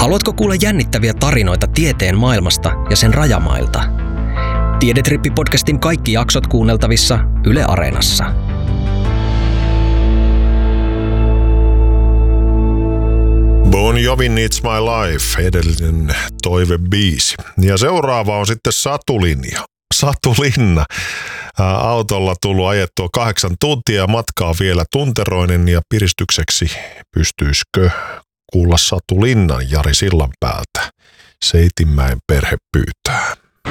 Haluatko kuulla jännittäviä tarinoita tieteen maailmasta ja sen rajamailta? Tiedetrippi-podcastin kaikki jaksot kuunneltavissa Yle Areenassa. Bon Jovi Needs My Life, edellinen toivebiisi. Ja seuraava on sitten Satulinna. Autolla tullut ajettua 8 tuntia, matkaa vielä tunteroinen ja piristykseksi pystyisikö kuulla Satulinnan Jari Sillanpäältä. Seitinmäen perhe pyytää.